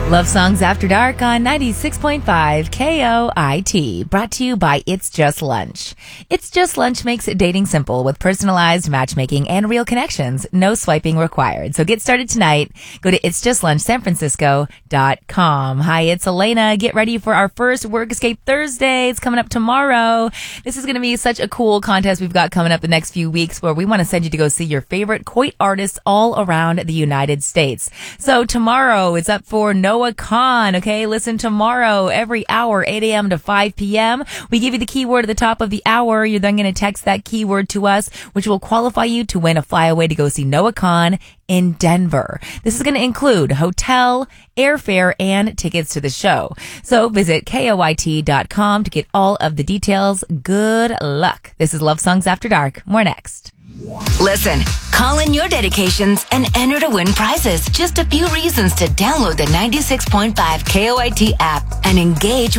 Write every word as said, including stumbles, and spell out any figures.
Love Songs After Dark on ninety-six point five K O I T. Brought to you by It's Just Lunch. It's Just Lunch makes dating simple with personalized matchmaking and real connections. No swiping required. So get started tonight. Go to its just lunch san francisco dot com. Hi, it's Elena. Get ready for our first Work Escape Thursday. It's coming up tomorrow. This is going to be such a cool contest we've got coming up the next few weeks where we want to send you to go see your favorite Coit artists all around the United States. So tomorrow it's up for Noah Kahan, okay? Listen tomorrow, every hour, eight a.m. to five p.m. We give you the keyword at the top of the hour. You're then going to text that keyword to us, which will qualify you to win a flyaway to go see Noah Kahan in Denver. This is going to include hotel, airfare, and tickets to the show. So visit K O I T dot com to get all of the details. Good luck. This is Love Songs After Dark. More next. Listen, call in your dedications and enter to win prizes. Just a few reasons to download the ninety-six point five K O I T app and engage